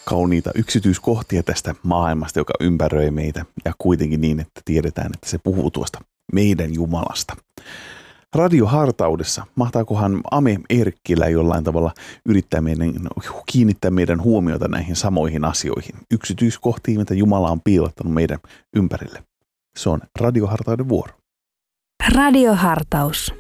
kauniita yksityiskohtia tästä maailmasta, joka ympäröi meitä, ja kuitenkin niin, että tiedetään, että se puhuu tuosta meidän Jumalasta. Radiohartaudessa, mahtaakohan Ame Erkkilä jollain tavalla yrittää kiinnittää meidän huomiota näihin samoihin asioihin, yksityiskohtiin, mitä Jumala on piilottanut meidän ympärille. Se on radiohartauden vuoro. Radiohartaus.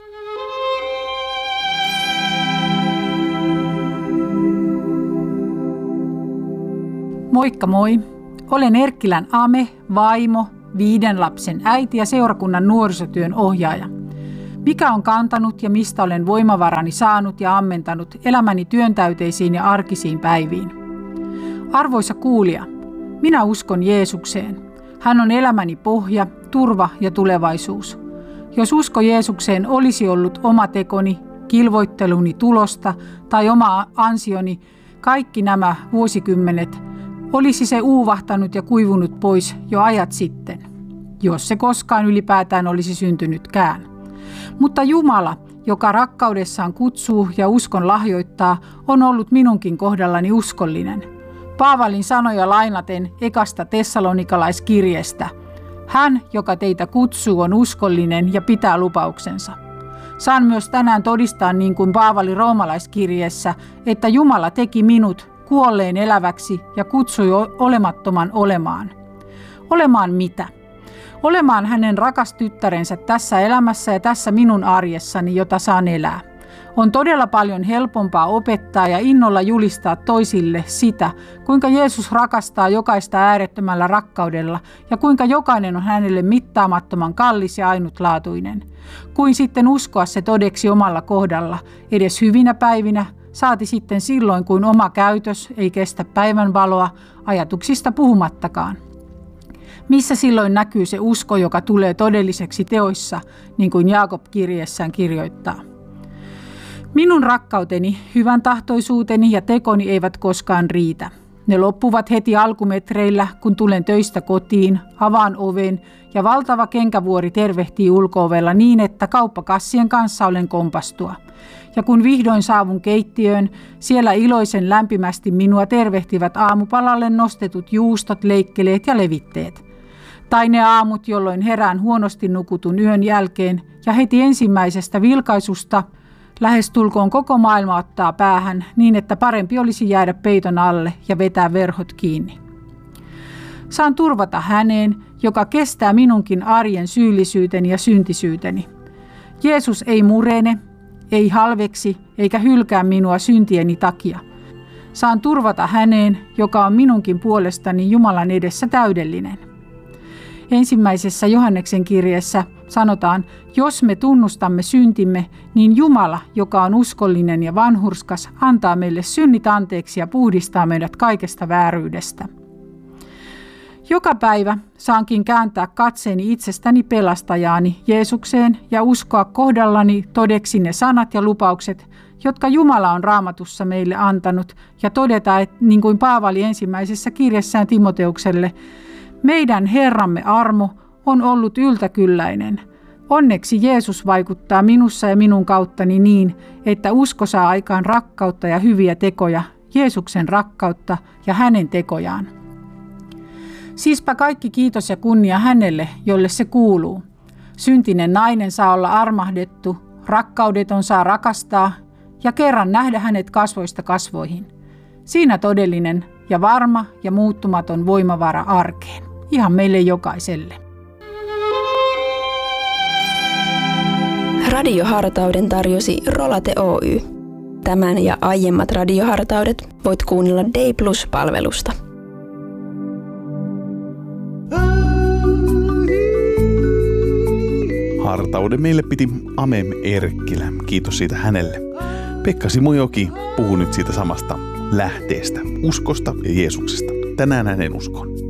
Moikka moi! Olen Erkkilän Ame, vaimo, 5 lapsen äiti ja seurakunnan nuorisotyön ohjaaja. Mikä on kantanut ja mistä olen voimavarani saanut ja ammentanut elämäni työntäyteisiin ja arkisiin päiviin? Arvoisa kuulija, minä uskon Jeesukseen. Hän on elämäni pohja, turva ja tulevaisuus. Jos usko Jeesukseen olisi ollut oma tekoni, kilvoitteluni tulosta tai oma ansioni, kaikki nämä vuosikymmenet, olisi se uuvahtanut ja kuivunut pois jo ajat sitten, jos se koskaan ylipäätään olisi syntynytkään. Mutta Jumala, joka rakkaudessaan kutsuu ja uskon lahjoittaa, on ollut minunkin kohdallani uskollinen. Paavalin sanoja lainaten ekasta tessalonikalaiskirjeestä. Hän, joka teitä kutsuu, on uskollinen ja pitää lupauksensa. Saan myös tänään todistaa niin kuin Paavali roomalaiskirjeessä, että Jumala teki minut kuolleen eläväksi ja kutsui olemattoman olemaan. Olemaan mitä? Olemaan hänen rakas tyttärensä tässä elämässä ja tässä minun arjessani, jota saan elää. On todella paljon helpompaa opettaa ja innolla julistaa toisille sitä, kuinka Jeesus rakastaa jokaista äärettömällä rakkaudella ja kuinka jokainen on hänelle mittaamattoman kallis ja ainutlaatuinen, kuin sitten uskoa se todeksi omalla kohdalla, edes hyvinä päivinä, saati sitten silloin, kun oma käytös ei kestä päivänvaloa, ajatuksista puhumattakaan. Missä silloin näkyy se usko, joka tulee todelliseksi teoissa, niin kuin Jaakob kirjeessään kirjoittaa? Minun rakkauteni, hyvän tahtoisuuteni ja tekoni eivät koskaan riitä. Ne loppuvat heti alkumetreillä, kun tulen töistä kotiin, avaan oven ja valtava kenkävuori tervehtii ulko-ovella niin, että kauppakassien kanssa olen kompastua. Ja kun vihdoin saavun keittiöön, siellä iloisen lämpimästi minua tervehtivät aamupalalle nostetut juustot, leikkeleet ja levitteet. Tai ne aamut, jolloin herään huonosti nukutun yön jälkeen ja heti ensimmäisestä vilkaisusta lähestulkoon koko maailma ottaa päähän niin, että parempi olisi jäädä peiton alle ja vetää verhot kiinni. Saan turvata häneen, joka kestää minunkin arjen syyllisyyteni ja syntisyyteni. Jeesus ei murene, ei halveksi eikä hylkää minua syntieni takia. Saan turvata häneen, joka on minunkin puolestani Jumalan edessä täydellinen. Ensimmäisessä Johanneksen kirjeessä sanotaan, jos me tunnustamme syntimme, niin Jumala, joka on uskollinen ja vanhurskas, antaa meille synnit anteeksi ja puhdistaa meidät kaikesta vääryydestä. Joka päivä saankin kääntää katseeni itsestäni pelastajaani Jeesukseen ja uskoa kohdallani todeksi ne sanat ja lupaukset, jotka Jumala on Raamatussa meille antanut, ja todeta, että niin kuin Paavali ensimmäisessä kirjassaan Timoteukselle, meidän Herramme armo on ollut yltäkylläinen. Onneksi Jeesus vaikuttaa minussa ja minun kauttani niin, että usko saa aikaan rakkautta ja hyviä tekoja, Jeesuksen rakkautta ja hänen tekojaan. Siispä kaikki kiitos ja kunnia hänelle, jolle se kuuluu. Syntinen nainen saa olla armahdettu, rakkaudeton saa rakastaa ja kerran nähdä hänet kasvoista kasvoihin. Siinä todellinen ja varma ja muuttumaton voimavara arkeen. Ihan meille jokaiselle. Radiohartauden tarjosi Rolate Oy. Tämän ja aiemmat radiohartaudet voit kuunnella Day Plus-palvelusta. Hartauden meille piti Ame Erkkilä. Kiitos siitä hänelle. Pekka Simojoki puhuu nyt siitä samasta lähteestä, uskosta ja Jeesuksesta. Tänään hänen uskon.